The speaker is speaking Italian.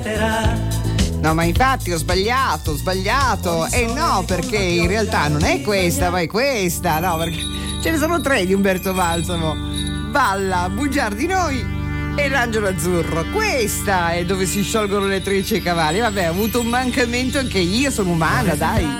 No, ma infatti ho sbagliato. E no, perché in realtà non è questa, ma è questa. No, perché ce ne sono 3 di Umberto Balsamo: Balla, Bugiar di noi e l'Angelo Azzurro. Questa è dove si sciolgono le trecce e i cavalli. Vabbè, ho avuto un mancamento anche io, sono umana, dai.